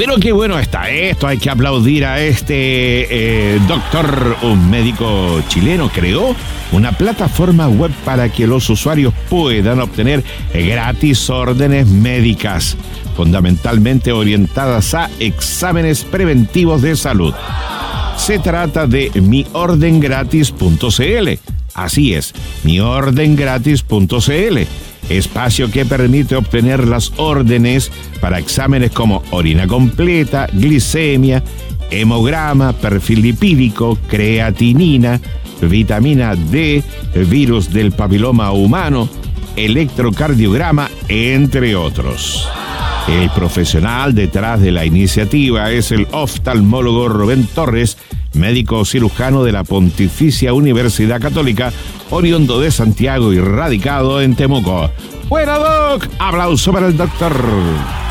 Pero qué bueno está esto, hay que aplaudir a este doctor, un médico chileno, creó una plataforma web para que los usuarios puedan obtener gratis órdenes médicas, fundamentalmente orientadas a exámenes preventivos de salud. Se trata de miordengratis.cl. Así es, miordengratis.cl. Espacio que permite obtener las órdenes para exámenes como orina completa, glicemia, hemograma, perfil lipídico, creatinina, vitamina D, virus del papiloma humano, electrocardiograma, entre otros. El profesional detrás de la iniciativa es el oftalmólogo Rubén Torres, médico cirujano de la Pontificia Universidad Católica, oriundo de Santiago y radicado en Temuco. ¡Buena, Doc! ¡Aplauso para el doctor!